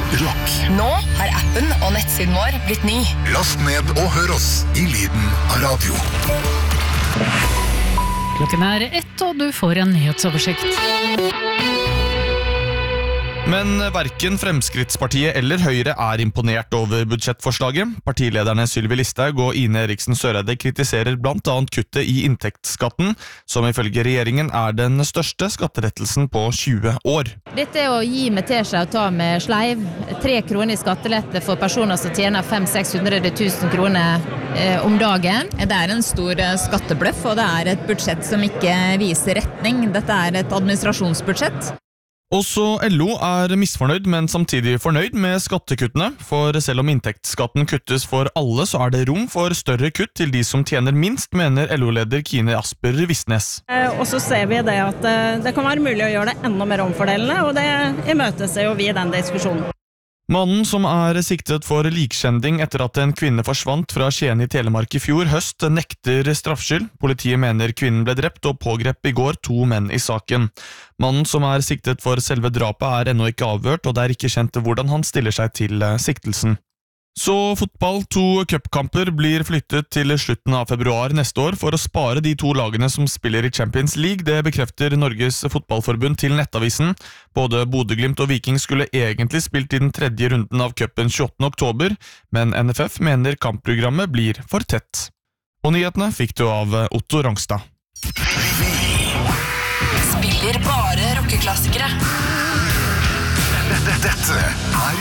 rock. Nå har appen og nettsiden vår blitt ny. Last ned og hør oss i lyden av radio. Klokken 1, og du får en nyhetsoversikt. Men hverken Fremskrittspartiet eller Høyre er imponert over budsjettforslaget. Partilederne Sylvi Listhaug og Ine Eriksen Søreide kritiserer blant annet kuttet i inntektsskatten, som ifølge regjeringen er den største skatterettelsen på 20 år. Dette er å gi med teskje og ta med sleiv. 3 kroner i skattelette for personer som tjener 500 000-600 000 kroner om dagen. Det er en stor skattebløff, og det er et budsjett som ikke viser retning. Dette er et administrasjonsbudsjett. Også LO er misfornøyd, men samtidig fornøyd med skattekuttene, for selv om inntektsskatten kuttes for alle, så er det rom for større kutt til de som tjener minst, mener LO-leder Kine Asper Visnes. Og så ser vi det at det kan være mulig å gjøre det enda mer omfordelende, og det imøteser jo vi i den diskusjonen. Mannen som er siktet for likkjending etter at en kvinne forsvant fra Skien i Telemark i fjor høst, nekter straffskyld. Politiet mener kvinnen ble drept og pågrep i går 2 menn i saken. Mannen som er siktet for selve drapet er ennå ikke avhørt, og det er ikke kjent hvordan han stiller seg til siktelsen. Så fotball, 2 cupkamper blir flyttet til slutten av februar neste år for å spare de 2 lagene som spiller i Champions League. Det bekrefter Norges fotballforbund til Nettavisen. Både Bodø Glimt og Viking skulle egentlig spilt i den 3. runden av cupen 28. oktober, men NFF mener kampprogrammet blir for tett. Og nyhetene fikk du av Otto Rangstad. Spiller bare rockeklassikere. Dette er